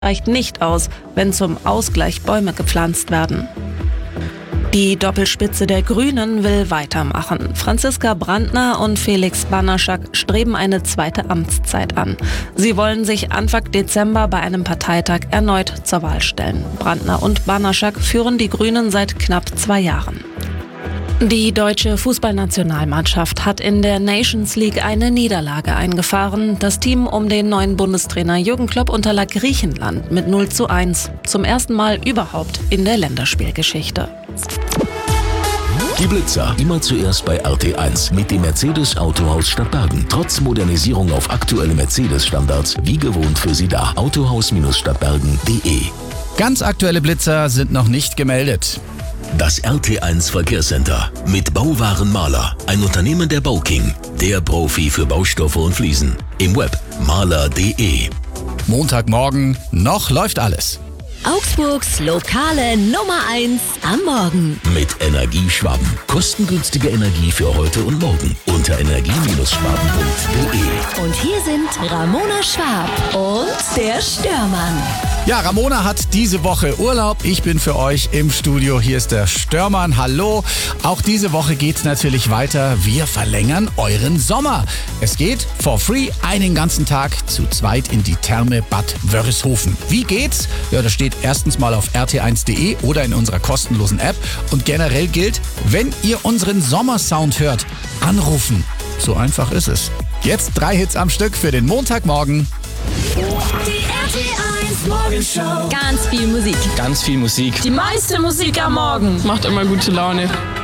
reicht nicht aus, wenn zum Ausgleich Bäume gepflanzt werden. Die Doppelspitze der Grünen will weitermachen. Franziska Brandner und Felix Banaschak streben eine zweite Amtszeit an. Sie wollen sich Anfang Dezember bei einem Parteitag erneut zur Wahl stellen. Brandner und Banaschak führen die Grünen seit knapp 2 Jahren. Die deutsche Fußballnationalmannschaft hat in der Nations League eine Niederlage eingefahren. Das Team um den neuen Bundestrainer Jürgen Klopp unterlag Griechenland mit 0:1. Zum ersten Mal überhaupt in der Länderspielgeschichte. Die Blitzer, immer zuerst bei RT1 mit dem Mercedes Autohaus Stadtbergen. Trotz Modernisierung auf aktuelle Mercedes-Standards, wie gewohnt für Sie da. Autohaus-Stadtbergen.de. Ganz aktuelle Blitzer sind noch nicht gemeldet. Das RT1 Verkehrscenter mit Bauwaren Maler, ein Unternehmen der Bauking, der Profi für Baustoffe und Fliesen. Im Web maler.de. Montagmorgen, noch läuft alles. Augsburgs lokale Nummer 1 am Morgen. Mit Energieschwaben. Kostengünstige Energie für heute und morgen. Unter energie-schwaben.de. Und hier sind Ramona Schwab und der Störmann. Ja, Ramona hat diese Woche Urlaub. Ich bin für euch im Studio. Hier ist der Störmann. Hallo. Auch diese Woche geht's natürlich weiter. Wir verlängern euren Sommer. Es geht for free einen ganzen Tag zu zweit in die Therme Bad Wörishofen. Wie geht's? Ja, das steht erstens mal auf rt1.de oder in unserer kostenlosen App. Und generell gilt, wenn ihr unseren Sommersound hört, anrufen. So einfach ist es. Jetzt 3 Hits am Stück für den Montagmorgen. Die RT1 Morgenshow. Ganz viel Musik. Ganz viel Musik. Die meiste Musik am Morgen. Macht immer gute Laune.